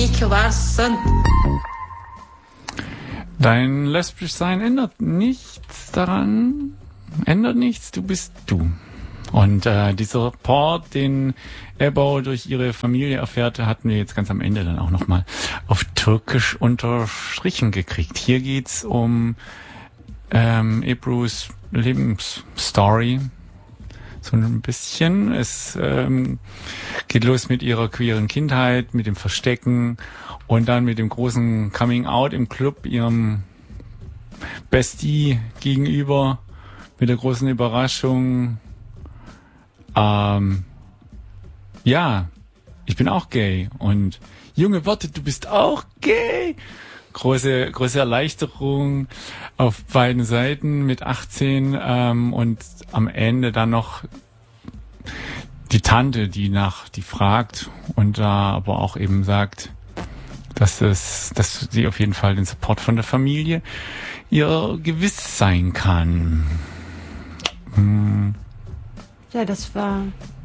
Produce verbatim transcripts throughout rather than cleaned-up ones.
iyi ki varsın. Dein Lesbischsein ändert nichts daran, ändert nichts, du bist du. Und äh, dieser Part, den Ebru durch ihre Familie erfährt, hatten wir jetzt ganz am Ende dann auch nochmal auf Türkisch unterstrichen gekriegt. Hier geht's um ähm, Ebrus Lebensstory. So ein bisschen. Es ähm, geht los mit ihrer queeren Kindheit, mit dem Verstecken und dann mit dem großen Coming-out im Club, ihrem Bestie gegenüber, mit der großen Überraschung. Ähm, ja, ich bin auch gay. Und Junge, warte, du bist auch gay? Große, große Erleichterung auf beiden Seiten mit achtzehn ähm, und am Ende dann noch die Tante, die nach, die fragt und da aber auch eben sagt, dass es, dass sie auf jeden Fall den Support von der Familie ihr gewiss sein kann. Hm. Ja, das war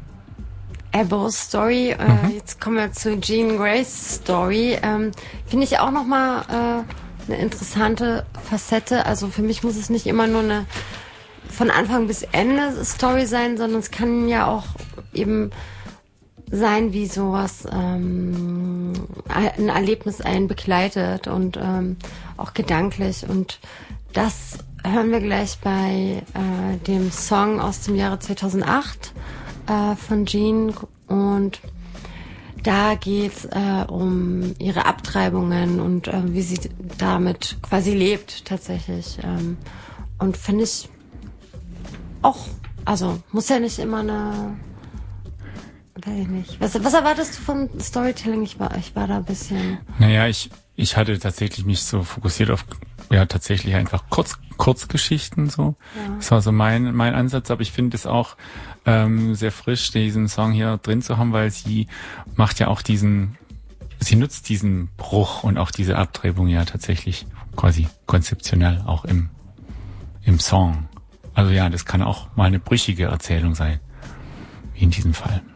Ebrus Story. Äh, Mhm. Jetzt kommen wir zu Jean Grays Story. Ähm, Finde ich auch nochmal äh, eine interessante Facette. Also für mich muss es nicht immer nur eine von Anfang bis Ende Story sein, sondern es kann ja auch eben sein, wie sowas ähm, ein Erlebnis einen begleitet und ähm, auch gedanklich. Und das hören wir gleich bei äh, dem Song aus dem Jahre zweitausendacht äh, von Jean. Und da geht's äh, um ihre Abtreibungen und äh, wie sie damit quasi lebt tatsächlich. Ähm, und finde ich auch, also muss ja nicht immer eine, weiß ich nicht. Was, was erwartest du vom Storytelling? Ich war, ich war da ein bisschen. Naja, ich, ich hatte tatsächlich mich so fokussiert auf, ja, tatsächlich einfach Kurz, Kurzgeschichten, so. Ja. Das war so mein, mein Ansatz, aber ich finde es auch, ähm, sehr frisch, diesen Song hier drin zu haben, weil sie macht ja auch diesen, sie nutzt diesen Bruch und auch diese Abtreibung ja tatsächlich quasi konzeptionell auch im, im Song. Also ja, das kann auch mal eine brüchige Erzählung sein. Wie in diesem Fall.